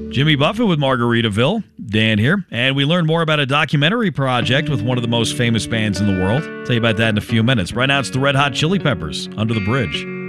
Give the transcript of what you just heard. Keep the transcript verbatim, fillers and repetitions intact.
Jimmy Buffett with Margaritaville. Dan here. And we learned more about a documentary project with one of the most famous bands in the world. Tell you about that in a few minutes. Right now it's the Red Hot Chili Peppers, Under the Bridge.